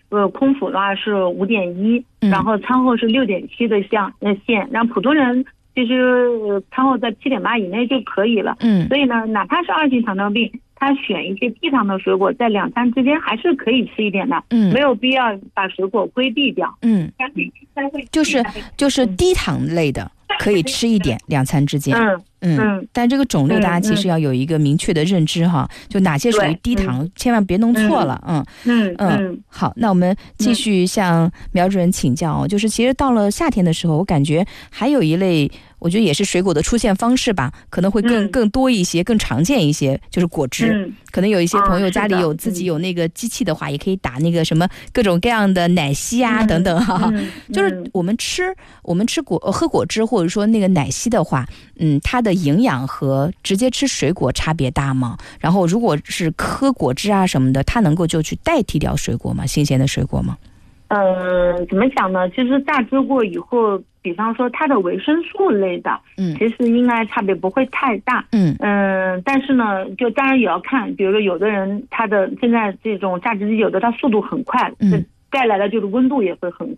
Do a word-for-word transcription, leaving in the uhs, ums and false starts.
呃空腹的话是五点一，然后餐后是六点七的项呃线，然后普通人其实、呃、餐后在七点八以内就可以了。 嗯， 所以呢，哪怕是二型糖尿病，他选一些低糖的水果，在两餐之间还是可以吃一点的。 嗯， 没有必要把水果规避掉。 嗯，就是就是低糖类的可以吃一点，两餐之间。 嗯嗯，但这个种类大家其实要有一个明确的认知哈，就哪些属于低糖，千万别弄错了。嗯嗯嗯，好，那我们继续向苗主任请教，就是其实到了夏天的时候，我感觉还有一类，我觉得也是水果的出现方式吧，可能会更更多一些，更常见一些，就是果汁。可能有一些朋友家里有自己有那个机器的话，也可以打那个什么各种各样的奶昔啊等等哈。就是我们吃我们吃果喝果汁或者说那个奶昔的话，嗯，它的营养和直接吃水果差别大吗？然后如果是喝果汁啊什么的，它能够就去代替掉水果吗？新鲜的水果吗？ 呃，怎么讲呢？其实榨汁过以后，比方说它的维生素类的，嗯，其实应该差别不会太大。嗯嗯、呃，但是呢，就当然也要看，比如说有的人他的现在这种榨汁机，有的它速度很快，嗯，带来的就是温度也会很